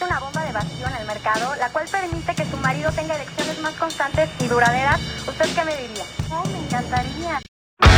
una bomba de vacío en el mercado, la cual permite que su marido tenga erecciones más constantes y duraderas, ¿usted qué me diría? Oh, me encantaría.